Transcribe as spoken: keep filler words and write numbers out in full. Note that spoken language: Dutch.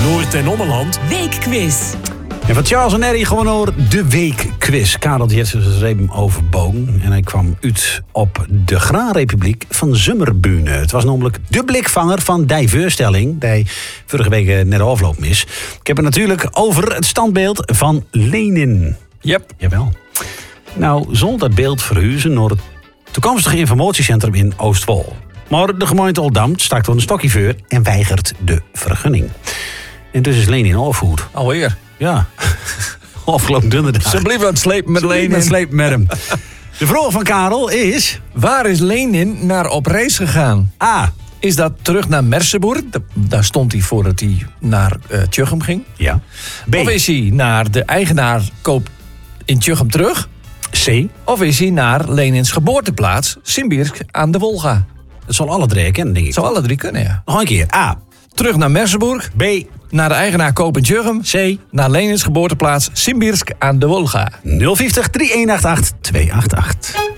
Noord- en Ommeland Weekquiz. En van Charles en Eddie gewoon over de weekquiz. Karel Jetsen reed hem overbogen. En hij kwam uit op de Graanrepubliek van Zummerbühne. Het was namelijk de blikvanger van die voorstelling. Die vorige week net afloop mis. Ik heb het natuurlijk over het standbeeld van Lenin. Yep. Jawel. Nou, zal dat beeld verhuizen naar het toekomstige informatiecentrum in Oostwol. Maar de gemeente Oldambt stak door een stokje voor en weigert de vergunning. En dus is Lenin afgevoerd. Alweer. Ja, afgelopen donderdag. Ze bleef aan het slepen met Ze bleef Lenin. aan het slepen met hem. De vraag van Karel is... Waar is Lenin naar op reis gegaan? A. Is dat terug naar Merseburg? Da- Daar stond hij voordat hij naar uh, Tjuchem ging. Ja. B. Of is hij naar de eigenaar koop in Tjuchem terug? C. Of is hij naar Lenins geboorteplaats, Simbirsk aan de Wolga? Dat zal alle drie kennen, denk ik. Zou alle drie kunnen, ja. Nog een keer. A. Terug naar Merseburg, B. naar de eigenaar koop in Tjuchem, C. naar Lenins geboorteplaats, Simbirsk aan de Wolga. nul vijftig, drie een acht acht, twee acht acht.